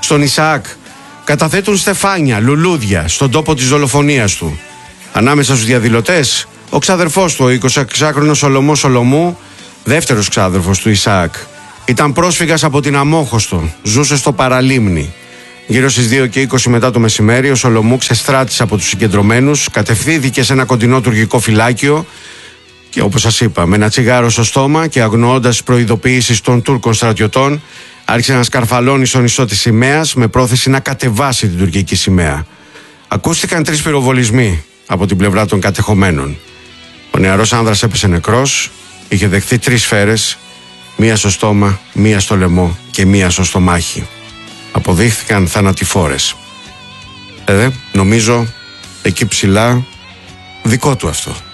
στον Ισαάκ καταθέτουν στεφάνια, λουλούδια στον τόπο της δολοφονίας του. Ανάμεσα στους διαδηλωτές, ο ξάδερφός του, ο 26χρονος Σολομός Σολομού, δεύτερος ξάδερφος του Ισαάκ. Ήταν πρόσφυγας από την Αμόχωστο, ζούσε στο Παραλίμνη. Γύρω στις 2:20 μετά το μεσημέρι, ο Σολομού ξεστράτησε από τους συγκεντρωμένους, κατευθύνθηκε σε ένα κοντινό τουρκικό φυλάκιο και, όπως σας είπα, με ένα τσιγάρο στο στόμα και αγνοώντας τις προειδοποιήσεις των Τούρκων στρατιωτών, άρχισε να σκαρφαλώνει στο νησό της σημαίας με πρόθεση να κατεβάσει την τουρκική σημαία. Ακούστηκαν 3 πυροβολισμοί από την πλευρά των κατεχομένων. Ο νεαρός άνδρας έπεσε νεκρός, είχε δεχθεί 3 σφαίρες, μία στο στόμα, μία στο λαιμό και μία στο στομάχι. Αποδείχθηκαν θανατηφόρες. Νομίζω εκεί ψηλά δικό του αυτό.